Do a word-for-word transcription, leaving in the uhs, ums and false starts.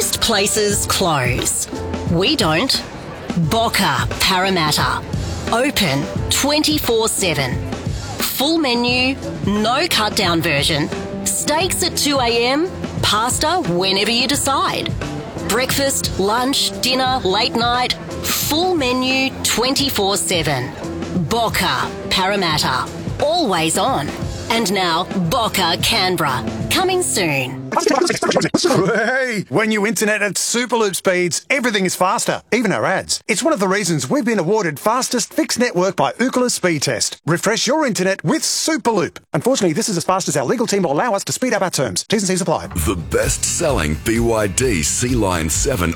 Most places close. We don't. Boca Parramatta. Open twenty-four seven. Full menu, no cut-down version. Steaks at two a.m, pasta whenever you decide. Breakfast, lunch, dinner, late night. Full menu twenty-four seven. Boca Parramatta. Always on. And now, Boca Canberra. Coming soon. Hey, when you internet at Superloop speeds, everything is faster, even our ads. It's one of the reasons we've been awarded fastest fixed network by Ookla Speed Test. Refresh your internet with Superloop. Unfortunately, this is as fast as our legal team will allow us to speed up our terms. T's and C's apply. The best-selling B Y D Sea Lion seven